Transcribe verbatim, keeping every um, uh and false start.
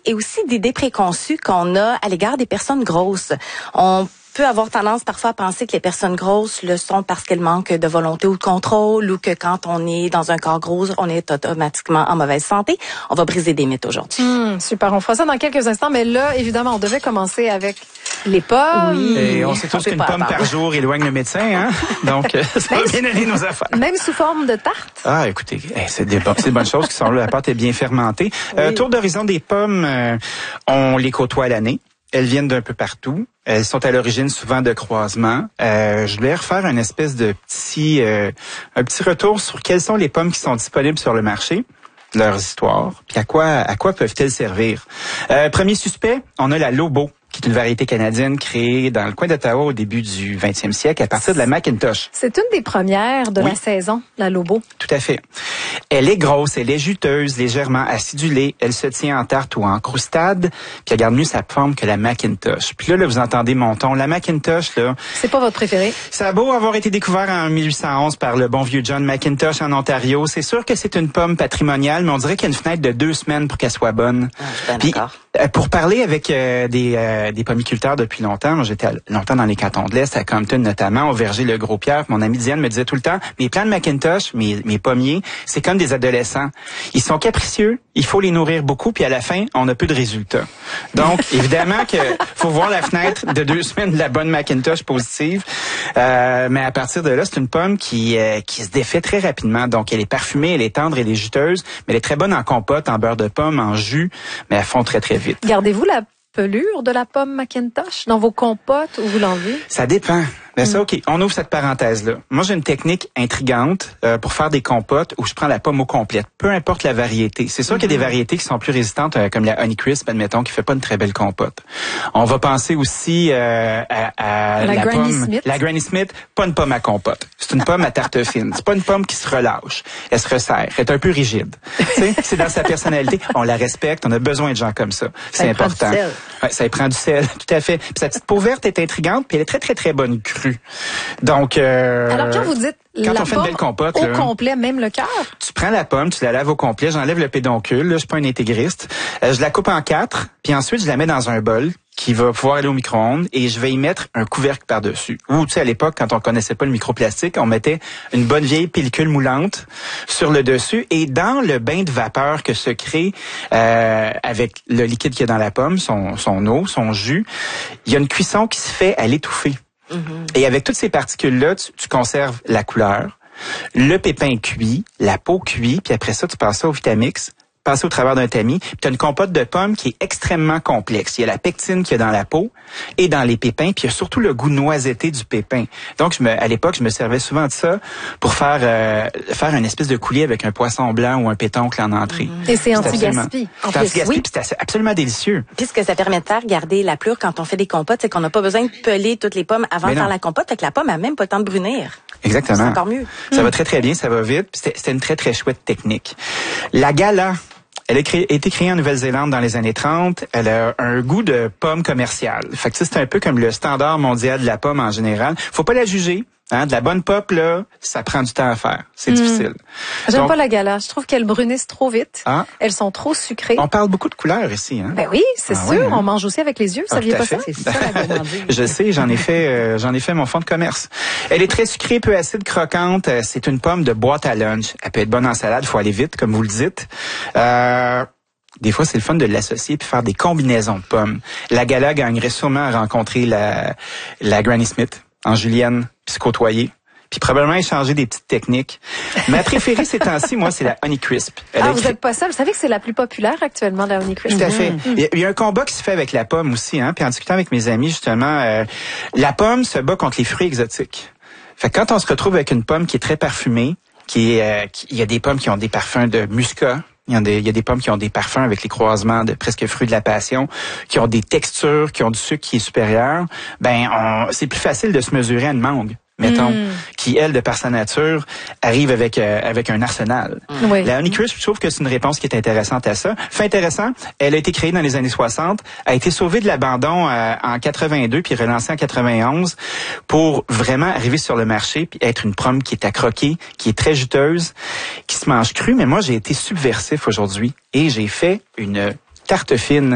et aussi d'idées préconçues qu'on a à l'égard des personnes grosses. On peut avoir tendance parfois à penser que les personnes grosses le sont parce qu'elles manquent de volonté ou de contrôle, ou que quand on est dans un corps gros, on est automatiquement en mauvaise santé. On va briser des mythes aujourd'hui. Mmh, super, on fera ça dans quelques instants, mais là, évidemment, on devait commencer avec les pommes. Oui. Et on sait tous qu'une pomme par jour éloigne le médecin, hein? Donc, ça va bien aller nos affaires. Même sous forme de tarte? Ah, écoutez, c'est des, bon, des bonnes choses qui sont là. La pâte est bien fermentée. Oui. Euh, tour d'horizon des pommes, euh, on les côtoie à l'année. Elles viennent d'un peu partout. Elles sont à l'origine souvent de croisements. Euh, je voulais refaire une espèce de petit, euh, un petit retour sur quelles sont les pommes qui sont disponibles sur le marché, leurs histoires, puis à quoi, à quoi peuvent-elles servir. Euh, premier suspect, on a la Lobo, qui est une variété canadienne créée dans le coin d'Ottawa au début du vingtième siècle à partir de la Macintosh. C'est une des premières de oui. la saison, la Lobo. Tout à fait. Elle est grosse, elle est juteuse, légèrement acidulée, elle se tient en tarte ou en croustade, puis elle garde mieux sa forme que la Macintosh. Puis là, là vous entendez mon ton. La Macintosh, là... C'est pas votre préféré? Ça a beau avoir été découvert en mille huit cent onze par le bon vieux John Macintosh en Ontario. C'est sûr que c'est une pomme patrimoniale, mais on dirait qu'il y a une fenêtre de deux semaines pour qu'elle soit bonne. Ah, je suis bien puis, d'accord. Euh, pour parler avec euh, des... Euh, des pommiculteurs depuis longtemps. Moi, j'étais longtemps dans les cantons de l'Est, à Compton notamment, au verger Le Gros-Pierre. Mon amie Diane me disait tout le temps, mes plants de Macintosh, mes, mes pommiers, c'est comme des adolescents. Ils sont capricieux, il faut les nourrir beaucoup, puis à la fin, on n'a plus de résultats. Donc, évidemment que faut voir la fenêtre de deux semaines de la bonne Macintosh positive. Euh, mais à partir de là, c'est une pomme qui euh, qui se défait très rapidement. Donc, elle est parfumée, elle est tendre, elle est juteuse, mais elle est très bonne en compote, en beurre de pomme, en jus, mais elle fond très, très vite. Gardez-vous la pelure de la pomme Macintosh dans vos compotes ou vous l'enlevez? Ça dépend. Mais ça, OK, on ouvre cette parenthèse-là. Moi, j'ai une technique intrigante euh, pour faire des compotes où je prends la pomme au complète, peu importe la variété. C'est sûr mm-hmm. qu'il y a des variétés qui sont plus résistantes, euh, comme la Honeycrisp, admettons, qui fait pas une très belle compote. On va penser aussi euh, à, à la, la Granny pomme... Smith. La Granny Smith, pas une pomme à compote. C'est une pomme à tarte fine. C'est pas une pomme qui se relâche. Elle se resserre. Elle est un peu rigide. C'est dans sa personnalité. On la respecte. On a besoin de gens comme ça. C'est important. Prend du sel. Ouais, ça y prend du sel, tout à fait. Puis sa petite peau verte est intrigante, puis elle est très, très, très bonne crue. Donc, euh, alors quand vous dites quand la on fait pomme une belle compote, au là, complet, même le cœur, tu prends la pomme, tu la laves au complet, j'enlève le pédoncule, là, je suis pas un intégriste, euh, je la coupe en quatre, puis ensuite je la mets dans un bol qui va pouvoir aller au micro-ondes et je vais y mettre un couvercle par-dessus. Ou, tu sais, à l'époque, quand on connaissait pas le microplastique, on mettait une bonne vieille pellicule moulante sur le dessus et dans le bain de vapeur que se crée euh, avec le liquide qu'il y a dans la pomme, son, son eau, son jus, il y a une cuisson qui se fait à l'étouffer. Mm-hmm. Et avec toutes ces particules-là, tu, tu conserves la couleur, le pépin cuit, la peau cuit, puis après ça, tu passes ça au Vitamix, passer au travers d'un tamis, puis tu as une compote de pommes qui est extrêmement complexe. Il y a la pectine qu'il y a dans la peau et dans les pépins, puis il y a surtout le goût noisetté du pépin. Donc, je me, à l'époque, je me servais souvent de ça pour faire euh, faire une espèce de coulis avec un poisson blanc ou un pétoncle en entrée. Mm-hmm. Et c'est anti-gaspi. C'est anti-gaspi, oui. Puis c'est absolument délicieux. Puis ce que ça permet de faire, garder la pleure quand on fait des compotes, c'est qu'on n'a pas besoin de peler toutes les pommes avant de faire la compote, fait que la pomme n'a même pas le temps de brunir. Exactement. C'est encore mieux. Ça mm. va très, très bien, ça va vite. C'était, c'était une très, très chouette technique. La Gala, elle a créé, été créée en Nouvelle-Zélande dans les années trente. Elle a un goût de pomme commerciale. Fait que ça, c'est un peu comme le standard mondial de la pomme en général. Faut pas la juger. Hein, de la bonne pop, là, ça prend du temps à faire. C'est mmh. difficile. J'aime Donc, pas la Gala. Je trouve qu'elles brunissent trop vite. Ah, elles sont trop sucrées. On parle beaucoup de couleurs ici. Hein? Ben oui, c'est ah, sûr. Oui, hein? On mange aussi avec les yeux. Vous ah, saviez pas fait. ça? C'est ça la gourmandise. Je sais, j'en ai fait euh, j'en ai fait mon fonds de commerce. Elle est très sucrée, peu acide, croquante. C'est une pomme de boîte à lunch. Elle peut être bonne en salade, il faut aller vite, comme vous le dites. Euh... Des fois, c'est le fun de l'associer puis faire des combinaisons de pommes. La Gala gagnerait sûrement à rencontrer la, la Granny Smith en julienne, puis se côtoyer, puis probablement échanger des petites techniques. Ma préférée ces temps-ci, moi, c'est la Honeycrisp. Elle ah, écrit... vous êtes pas seul. Vous savez que c'est la plus populaire actuellement, la Honeycrisp. Tout à fait. Mm-hmm. Il, y a, il y a un combat qui se fait avec la pomme aussi, hein. Puis en discutant avec mes amis, justement, euh, la pomme se bat contre les fruits exotiques. Fait que quand on se retrouve avec une pomme qui est très parfumée, qui est, euh, qui, il y a des pommes qui ont des parfums de muscat. Il y, a des, il y a des pommes qui ont des parfums avec les croisements de presque fruits de la passion, qui ont des textures, qui ont du sucre qui est supérieur. Ben, on, c'est plus facile de se mesurer à une mangue, mettons, mm. qui, elle, de par sa nature, arrive avec euh, avec un arsenal. Mm. Oui. La Honeycrisp, je trouve que c'est une réponse qui est intéressante à ça. Fait intéressant, elle a été créée dans les années soixante, a été sauvée de l'abandon euh, en quatre-vingt-deux, puis relancée en quatre-vingt-onze, pour vraiment arriver sur le marché, puis être une pomme qui est à croquer, qui est très juteuse, qui se mange crue. Mais moi, j'ai été subversif aujourd'hui, et j'ai fait une tarte fine